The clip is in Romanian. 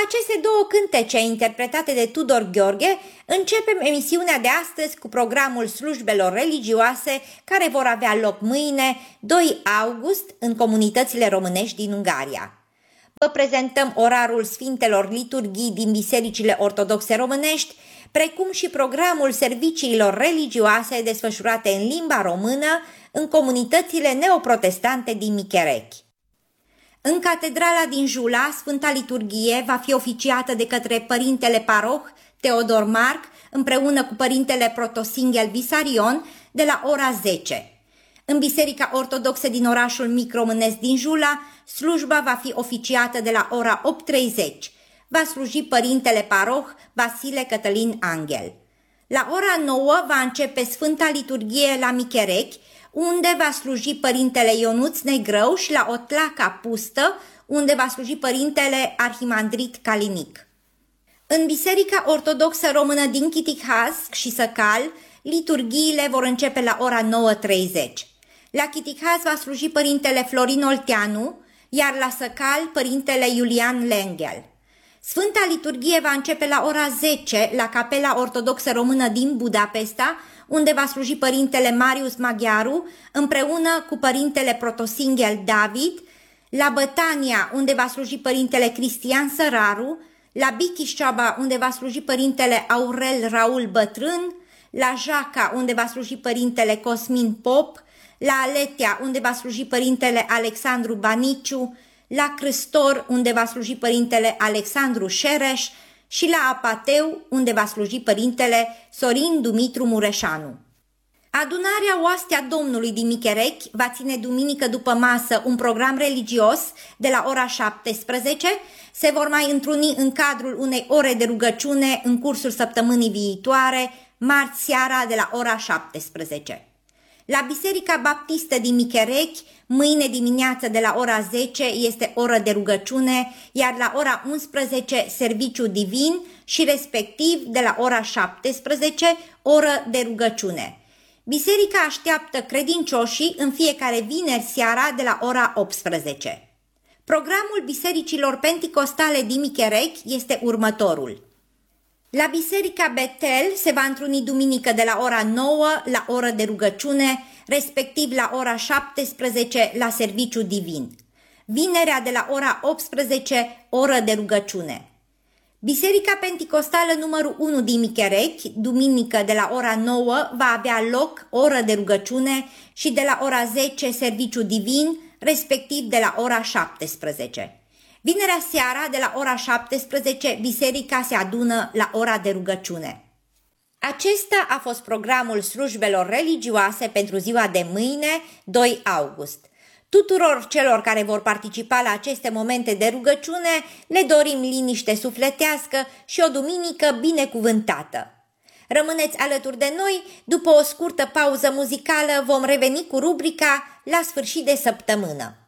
După aceste două cântece interpretate de Tudor Gheorghe, începem emisiunea de astăzi cu programul slujbelor religioase care vor avea loc mâine, 2 august, în comunitățile românești din Ungaria. Vă prezentăm orarul Sfintelor Liturghii din bisericile ortodoxe românești, precum și programul serviciilor religioase desfășurate în limba română în comunitățile neoprotestante din Micherechi. În catedrala din Jula, Sfânta Liturghie va fi oficiată de către Părintele Paroh Teodor Marc împreună cu Părintele Protosinghel Visarion de la ora 10. În Biserica Ortodoxă din orașul mic românesc din Jula, slujba va fi oficiată de la ora 8:30. Va sluji Părintele Paroh Vasile Cătălin Anghel. La ora 9 va începe Sfânta Liturghie la Micherechi, unde va sluji Părintele Ionuț Negrău, și la Otlaca Pustă, unde va sluji Părintele Arhimandrit Calinic. În Biserica Ortodoxă Română din Chitihaz și Săcal, liturghiile vor începe la ora 9:30. La Chitihaz va sluji Părintele Florin Olteanu, iar la Săcal Părintele Iulian Lenghel. Sfânta Liturghie va începe la ora 10 la Capela Ortodoxă Română din Budapesta, unde va sluji Părintele Marius Maghiaru împreună cu Părintele Protosinghel David, la Bătania, unde va sluji Părintele Cristian Săraru, la Bichișceaba, unde va sluji Părintele Aurel Raul Bătrân, la Jaca, unde va sluji Părintele Cosmin Pop, la Aletea, unde va sluji Părintele Alexandru Baniciu, la Crâstor, unde va sluji Părintele Alexandru Șereș, și la Apateu, unde va sluji Părintele Sorin Dumitru Mureșanu. Adunarea Oastea Domnului din Micherechi va ține duminică după masă un program religios de la ora 17. Se vor mai întruni în cadrul unei ore de rugăciune în cursul săptămânii viitoare, marți seara de la ora 17. La Biserica Baptistă din Micherechi, mâine dimineață de la ora 10 este oră de rugăciune, iar la ora 11 serviciu divin și respectiv de la ora 17 oră de rugăciune. Biserica așteaptă credincioșii în fiecare vineri seara de la ora 18. Programul bisericilor penticostale din Micherechi este următorul. La Biserica Betel se va întruni duminică de la ora 9 la oră de rugăciune, respectiv la ora 17 la serviciu divin. Vinerea de la ora 18, oră de rugăciune. Biserica Penticostală numărul 1 din Micherechi, duminică de la ora 9 va avea loc oră de rugăciune și de la ora 10 serviciu divin, respectiv de la ora 17. Vinerea seara, de la ora 17, biserica se adună la ora de rugăciune. Acesta a fost programul slujbelor religioase pentru ziua de mâine, 2 august. Tuturor celor care vor participa la aceste momente de rugăciune le dorim liniște sufletească și o duminică binecuvântată. Rămâneți alături de noi, după o scurtă pauză muzicală vom reveni cu rubrica La sfârșit de săptămână.